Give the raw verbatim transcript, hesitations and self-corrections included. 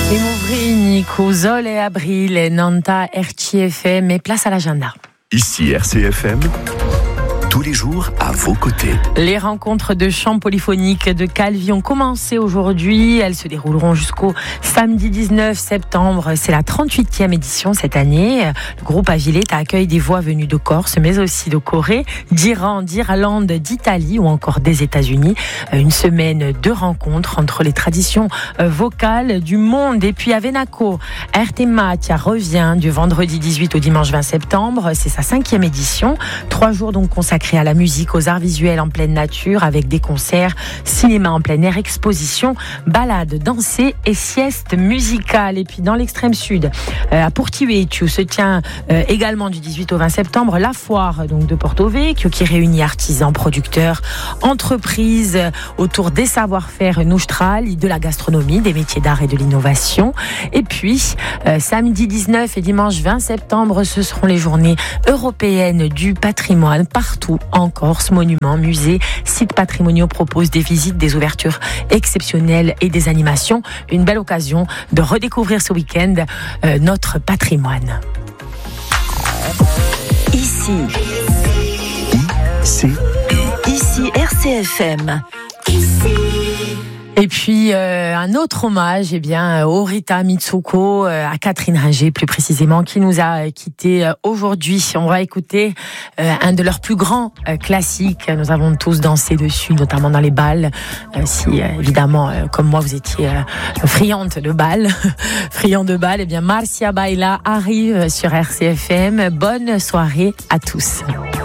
Et Mouvrini, Zol et Abril, et Nanta, R T F M, et place à l'agenda. Ici R C F M, tous les jours à vos côtés. Les rencontres de chants polyphoniques de Calvi ont commencé aujourd'hui. Elles se dérouleront jusqu'au samedi dix-neuf septembre. C'est la trente-huitième édition cette année. Le groupe Avileta accueille des voix venues de Corse, mais aussi de Corée, d'Iran, d'Irlande, d'Italie ou encore des États-Unis. Une semaine de rencontres entre les traditions vocales du monde. Et puis à Venaco, Ertematia revient du vendredi dix-huit au dimanche vingt septembre. C'est sa cinquième édition. Trois jours donc consacrés à la musique, aux arts visuels en pleine nature, avec des concerts, cinéma en plein air, expositions, balades dansées et siestes musicales. Et puis dans l'extrême sud, euh, à Porto Vecchio, se tient euh, également du dix-huit au vingt septembre la foire donc de Porto Vecchio, qui réunit artisans, producteurs, entreprises euh, autour des savoir-faire noustrales, de la gastronomie, des métiers d'art et de l'innovation. Et puis euh, samedi dix-neuf et dimanche vingt septembre, ce seront les journées européennes du patrimoine. Partout en Corse, monuments, musées, sites patrimoniaux proposent des visites, des ouvertures exceptionnelles et des animations. Une belle occasion de redécouvrir ce week-end euh, notre patrimoine. Ici, Ici, ici R C F M. Et puis euh, un autre hommage, eh bien, au Rita Mitsuko, euh, à Catherine Ringer plus précisément, qui nous a quittés euh, aujourd'hui. On va écouter euh, un de leurs plus grands euh, classiques. Nous avons tous dansé dessus, notamment dans les bals. Euh, si euh, évidemment, euh, comme moi, vous étiez euh, friande de bal, friand de bal, eh bien, Marcia Baila arrive sur R C F M. Bonne soirée à tous.